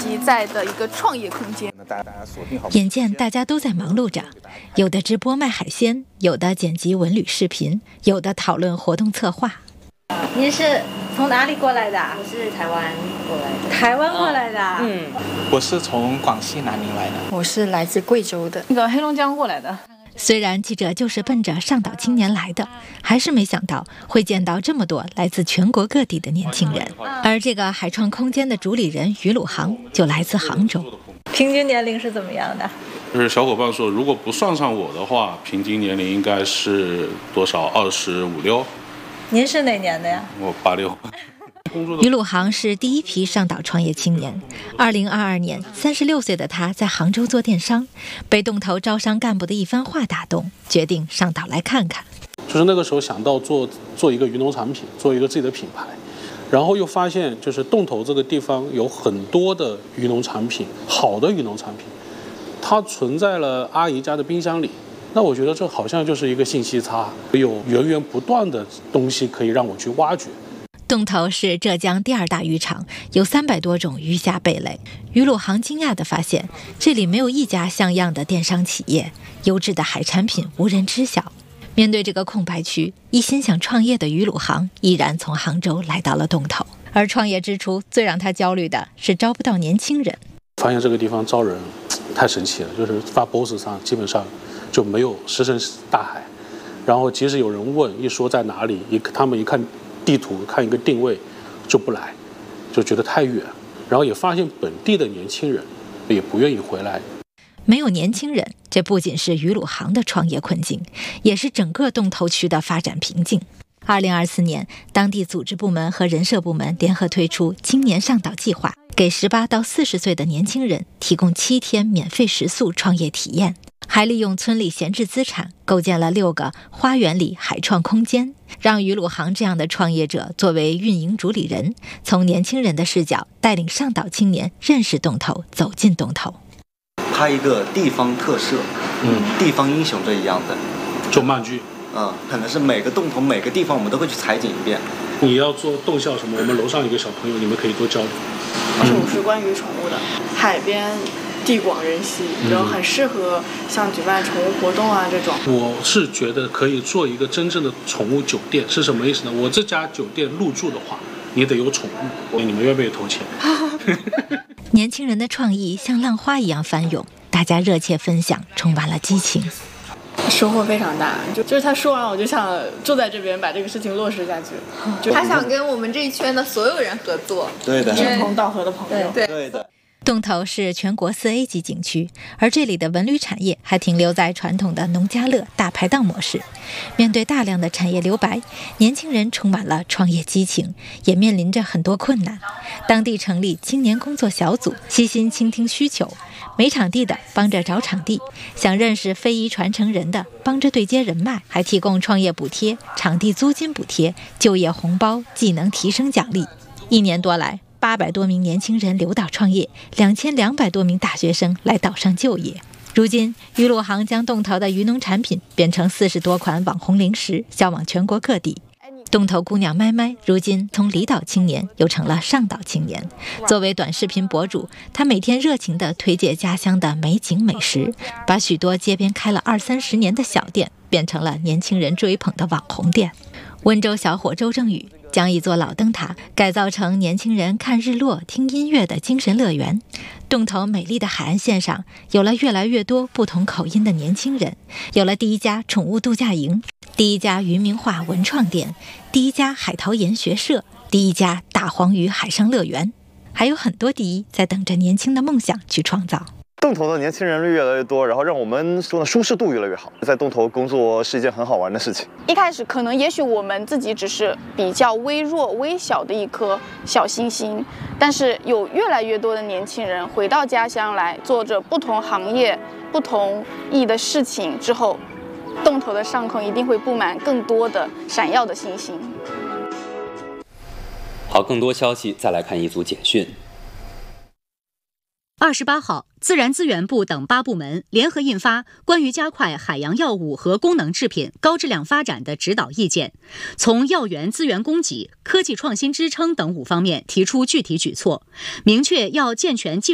题在的一个创业空间。 眼见大家都在忙碌着，有的直播卖海鲜，有的剪辑文旅视频，有的讨论活动策划。 您是从哪里过来的？ 我是台湾过来的。 台湾过来的？ 我是从广西南宁来的。 我是来自贵州的， 那个黑龙江过来的。 虽然记者就是奔着上岛青年来的，还是没想到会见到这么多来自全国各地的年轻人。而这个海创空间的主理人于鲁航就来自杭州。 平均年龄是怎么样的？ 就是小伙伴说，如果不算上我的话，平均年龄应该是多少？25、26。 您是哪年的呀？ 我86。 于鲁航是第一批上岛创业青年。2022年，36岁的他在杭州做电商，被洞头招商干部的一番话打动，决定上岛来看看。 就是那个时候想到做一个渔农产品，做一个自己的品牌，然后又发现就是洞头这个地方有很多的渔农产品，好的渔农产品，它存在了阿姨家的冰箱里。那我觉得这好像就是一个信息差，有源源不断的东西可以让我去挖掘。 洞头是浙江第2大渔场，有300多种鱼虾贝类。于鲁航惊讶地发现，这里没有一家像样的电商企业，优质的海产品无人知晓。面对这个空白区，一心想创业的于鲁航毅然从杭州来到了洞头。而创业之初，最让他焦虑的是招不到年轻人。 发现这个地方招人太神奇了，就是发 boss 上基本上就没有石沉大海，然后即使有人问，一说在哪里，他们一看地图，看一个定位就不来，就觉得太远，然后也发现本地的年轻人也不愿意回来。 没有年轻人，这不仅是于鲁航的创业困境，也是整个洞头区的发展瓶颈。2024年，当地组织部门和人社部门联合推出青年上岛计划，给18到40岁的年轻人提供7天免费食宿创业体验，还利用村里闲置资产构建了6个花园里海创空间，让于鲁航这样的创业者作为运营主理人，从年轻人的视角带领上岛青年认识洞头，走进洞头。 拍一个地方特色，地方英雄这一样的， 做漫剧。 可能是每个洞头每个地方我们都会去采景一遍。 你要做动效什么，我们楼上有个小朋友，你们可以多交流。 宠是关于宠物的，海边地广人稀，然后很适合像举办宠物活动啊这种。 我是觉得可以做一个真正的宠物酒店，是什么意思呢？我这家酒店入住的话，你得有宠物，你们愿不愿意投钱？ 年轻人的创意像浪花一样翻涌，大家热切分享，充满了激情。 收获非常大，就是他说完我就想坐在这边把这个事情落实下去。 他想跟我们这一圈的所有人合作， 对的， 志同道合的朋友， 对的。 洞头是全国4A 级景区，而这里的文旅产业还停留在传统的农家乐大排档模式。面对大量的产业留白，年轻人充满了创业激情，也面临着很多困难。当地成立青年工作小组，悉心倾听需求，没场地的帮着找场地，想认识非遗传承人的帮着对接人脉，还提供创业补贴、场地租金补贴、就业红包、技能提升奖励。1年多来，800多名年轻人留岛创业，2200多名大学生来岛上就业。如今，于鲁航将洞头的渔农产品变成40多款网红零食，销往全国各地。洞头姑娘麦麦，如今从离岛青年又成了上岛青年。作为短视频博主，她每天热情地推介家乡的美景美食，把许多街边开了20-30年的小店变成了年轻人追捧的网红店。温州小伙周正宇将一座老灯塔改造成年轻人看日落、听音乐的精神乐园。洞头美丽的海岸线上，有了越来越多不同口音的年轻人，有了第1家宠物度假营，第1家渔民化文创店，第1家海淘研学社，第1家大黄鱼海上乐园，还有很多第一在等着年轻的梦想去创造。 洞头的年轻人越来越多，然后让我们说呢舒适度越来越好。在洞头工作是一件很好玩的事情。 一开始可能也许我们自己只是比较微弱微小的一颗小星星，但是有越来越多的年轻人回到家乡来，做着不同行业不同意义的事情之后，洞头的上空一定会布满更多的闪耀的星星。 好，更多消息再来看一组简讯。 28号，自然资源部等8部门联合印发关于加快海洋药物和功能制品高质量发展的指导意见，从药源资源供给、科技创新支撑等5方面提出具体举措，明确要健全技术